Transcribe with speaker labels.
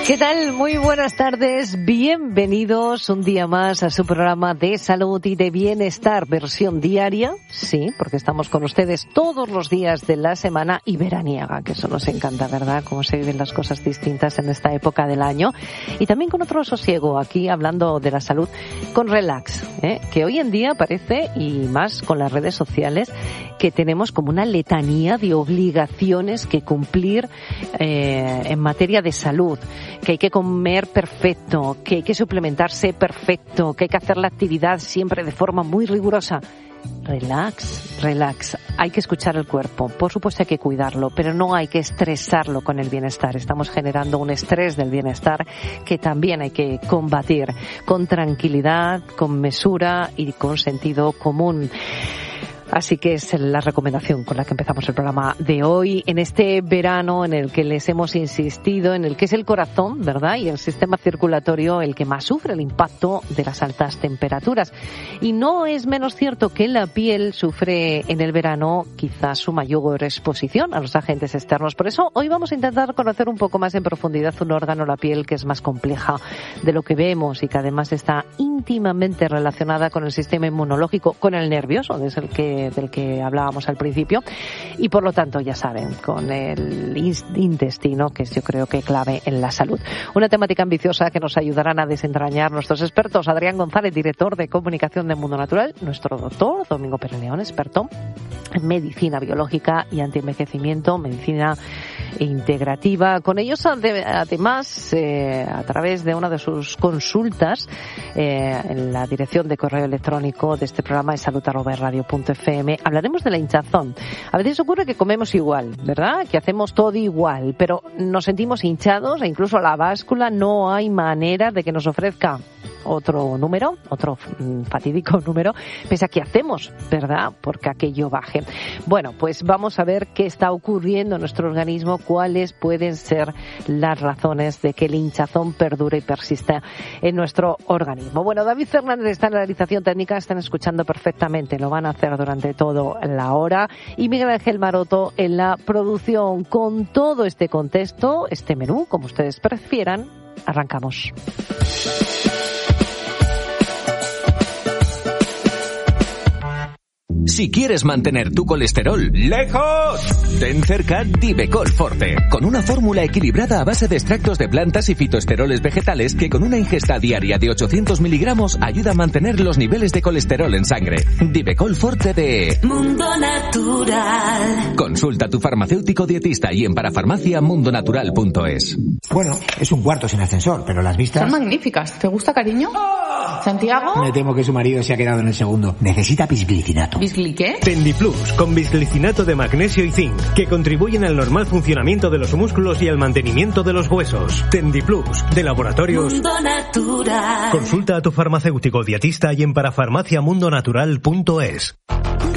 Speaker 1: ¿Qué tal? Muy buenas tardes. Bienvenidos un día más a su programa de salud y de bienestar, versión diaria. Sí, porque estamos con ustedes todos los días de la semana y veraniega, que eso nos encanta, ¿verdad? Cómo se viven las cosas distintas en esta época del año. Y también con otro sosiego, aquí hablando de la salud, con Relax, que hoy en día parece, y más con las redes sociales, que tenemos como una letanía de obligaciones que cumplir en materia de salud, que hay que comer perfecto, que hay que suplementarse perfecto, que hay que hacer la actividad siempre de forma muy rigurosa. Relax, relax. Hay que escuchar el cuerpo. Por supuesto hay que cuidarlo, pero no hay que estresarlo con el bienestar. Estamos generando un estrés del bienestar que también hay que combatir con tranquilidad, con mesura y con sentido común. Así que es la recomendación con la que empezamos el programa de hoy, en este verano en el que les hemos insistido, en el que es el corazón, ¿verdad?, y el sistema circulatorio el que más sufre el impacto de las altas temperaturas. Y no es menos cierto que la piel sufre en el verano quizás su mayor exposición a los agentes externos. Por eso hoy vamos a intentar conocer un poco más en profundidad un órgano, la piel, que es más compleja de lo que vemos y que además está íntimamente relacionada con el sistema inmunológico, con el nervioso, del que hablábamos al principio, y por lo tanto, ya saben, con el intestino, que es yo creo que clave en la salud. Una temática ambiciosa que nos ayudarán a desentrañar nuestros expertos. Adrián González, director de comunicación de Mundo Natural, nuestro doctor Domingo Pérez León, experto en medicina biológica y antienvejecimiento, medicina integrativa. Con ellos, además, a través de una de sus consultas, en la dirección de correo electrónico de este programa de salud@radio.fm, hablaremos de la hinchazón. A veces ocurre que comemos igual, ¿verdad?, que hacemos todo igual, pero nos sentimos hinchados e incluso a la báscula no hay manera de que nos ofrezca otro número, otro fatídico número, pese a que hacemos, ¿verdad?, porque aquello baje. Bueno, pues vamos a ver qué está ocurriendo en nuestro organismo, cuáles pueden ser las razones de que el hinchazón perdure y persista en nuestro organismo. Bueno, David Fernández está en la realización técnica, están escuchando perfectamente, lo van a hacer durante toda la hora, y Miguel Ángel Maroto en la producción. Con todo este contexto, este menú, como ustedes prefieran, arrancamos.
Speaker 2: Si quieres mantener tu colesterol lejos, ten cerca Divecol Forte, con una fórmula equilibrada a base de extractos de plantas y fitoesteroles vegetales que con una ingesta diaria de 800 miligramos ayuda a mantener los niveles de colesterol en sangre. Divecol Forte de
Speaker 3: Mundo Natural.
Speaker 2: Consulta a tu farmacéutico dietista y en parafarmaciamundonatural.es.
Speaker 4: Bueno, es un cuarto sin ascensor, pero las vistas
Speaker 5: son magníficas. ¿Te gusta, cariño? ¿Santiago?
Speaker 4: Me temo que su marido se ha quedado en el segundo. Necesita bisglicinato.
Speaker 5: ¿Qué?
Speaker 6: Tendiplus, con bisglicinato de magnesio y zinc, que contribuyen al normal funcionamiento de los músculos y al mantenimiento de los huesos. Tendiplus, de Laboratorios
Speaker 3: Mundo Natural.
Speaker 6: Consulta a tu farmacéutico dietista y en parafarmaciamundonatural.es.